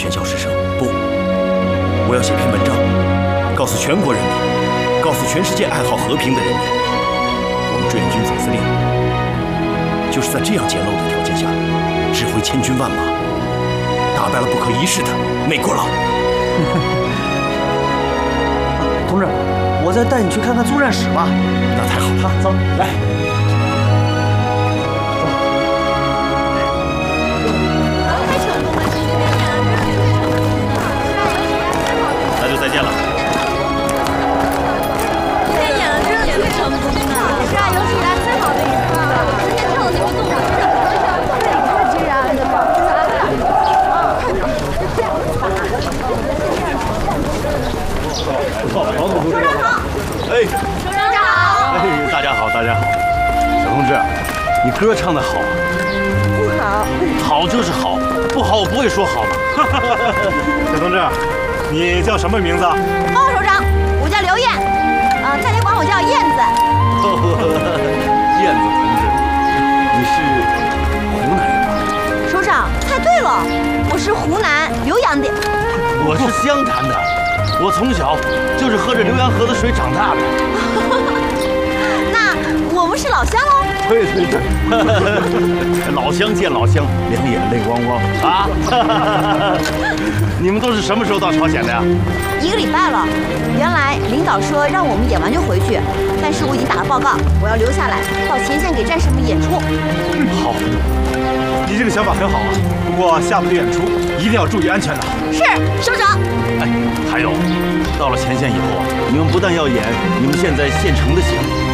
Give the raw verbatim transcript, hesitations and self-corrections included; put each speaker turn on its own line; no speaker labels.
喧嚣失声。不，我要写篇文章，告诉全国人民，告诉全世界爱好和平的人民，我们志愿军总司令就是在这样简陋的条件下，指挥千军万马，打败了不可一世的美国佬。
同志，我再带你去看看作战室吧。
那太好了，
走，来。
再见了。
今天演的真的挺成功的，是啊，有史以来最好的一次了。之前跳的那个动作真的很对，太自然了，首长好。
哎，
首长好。
哎，大家好，大家好。小同志，你歌唱的好。
不好。
好就是好，不好我不会说好的。小同志。 你叫什么名字？
包首长，我叫刘燕，啊、呃，大家管我叫燕子。
燕子同志，你是湖南人吧？
首长，猜对了，我是湖南浏阳的。
我是湘潭的，我从小就是喝着浏阳河的水长大的。
那我们是老乡喽。
对对对，老乡见老乡，两眼泪汪汪啊！你们都是什么时候到朝鲜的呀？
一个礼拜了。原来领导说让我们演完就回去，但是我已经打了报告，我要留下来到前线给战士们演出。
好，你这个想法很好啊。不过下部队演出一定要注意安全的。
是，首长。
哎，还有，到了前线以后啊，你们不但要演你们现在现成的戏。